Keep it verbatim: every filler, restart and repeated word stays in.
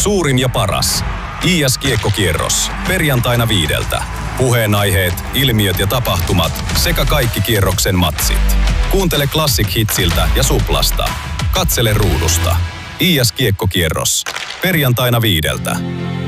Suurin ja paras. I S-kiekkokierros. Perjantaina viideltä. Puheenaiheet, ilmiöt ja tapahtumat sekä kaikki kierroksen matsit. Kuuntele Classic Hitsiltä ja Suplasta. Katsele ruudusta. I S-kiekkokierros. Perjantaina viideltä.